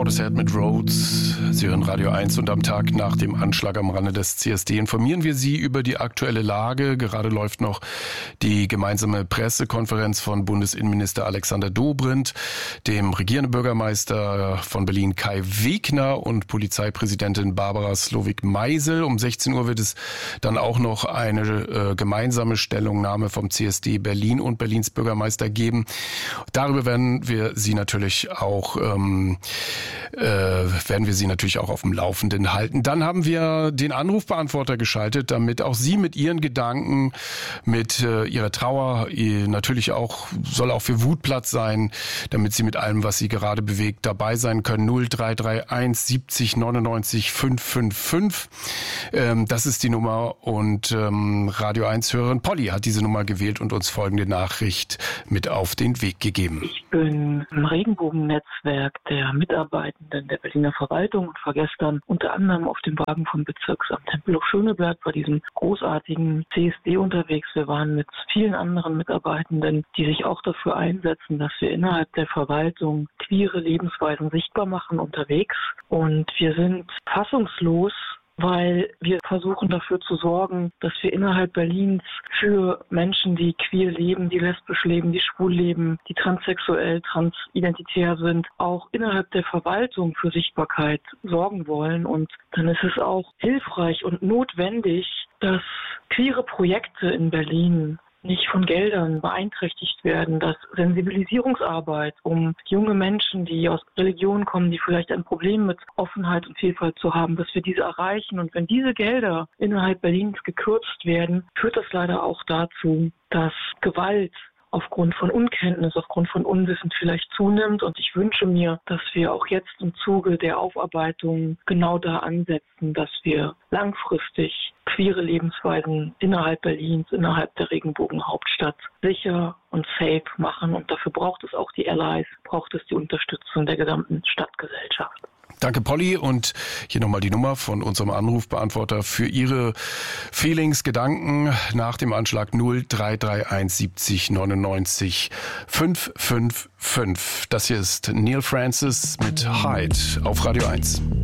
Portishead mit Rhodes. Sie hören Radio 1 und am Tag nach dem Anschlag am Rande des CSD informieren wir Sie über die aktuelle Lage. Gerade läuft noch die gemeinsame Pressekonferenz von Bundesinnenminister Alexander Dobrindt, dem regierenden Bürgermeister von Berlin Kai Wegner und Polizeipräsidentin Barbara Slowik-Meisel. Um 16 Uhr wird es dann auch noch eine gemeinsame Stellungnahme vom CSD Berlin und Berlins Bürgermeister geben. Darüber werden wir Sie natürlich auch auf dem Laufenden halten. Dann haben wir den Anrufbeantworter geschaltet, damit auch Sie mit Ihren Gedanken, mit Ihrer Trauer, natürlich auch, soll auch für Wut Platz sein, damit Sie mit allem, was Sie gerade bewegt, dabei sein können. 0331 70 99 555. Das ist die Nummer und Radio 1-Hörerin Polly hat diese Nummer gewählt und uns folgende Nachricht mit auf den Weg gegeben. Ich bin im Regenbogennetzwerk der Mitarbeitenden der Berliner Verwaltung und war gestern unter anderem auf dem Wagen vom Bezirksamt Tempelhof-Schöneberg bei diesem großartigen CSD unterwegs. Wir waren mit vielen anderen Mitarbeitenden, die sich auch dafür einsetzen, dass wir innerhalb der Verwaltung queere Lebensweisen sichtbar machen, unterwegs. Und wir sind fassungslos, weil wir versuchen dafür zu sorgen, dass wir innerhalb Berlins für Menschen, die queer leben, die lesbisch leben, die schwul leben, die transsexuell, transidentitär sind, auch innerhalb der Verwaltung für Sichtbarkeit sorgen wollen. Und dann ist es auch hilfreich und notwendig, dass queere Projekte in Berlin nicht von Geldern beeinträchtigt werden, dass Sensibilisierungsarbeit, um junge Menschen, die aus Religionen kommen, die vielleicht ein Problem mit Offenheit und Vielfalt zu haben, dass wir diese erreichen. Und wenn diese Gelder innerhalb Berlins gekürzt werden, führt das leider auch dazu, dass Gewalt aufgrund von Unkenntnis, aufgrund von Unwissen vielleicht zunimmt. Und ich wünsche mir, dass wir auch jetzt im Zuge der Aufarbeitung genau da ansetzen, dass wir langfristig queere Lebensweisen innerhalb Berlins, innerhalb der Regenbogenhauptstadt sicher und safe machen. Und dafür braucht es auch die Allies, braucht es die Unterstützung der gesamten Stadtgesellschaft. Danke, Polly. Und hier nochmal die Nummer von unserem Anrufbeantworter für Ihre Feelings, Gedanken nach dem Anschlag 0331 70 99 555. Das hier ist Neil Francis mit Hyde auf Radio 1.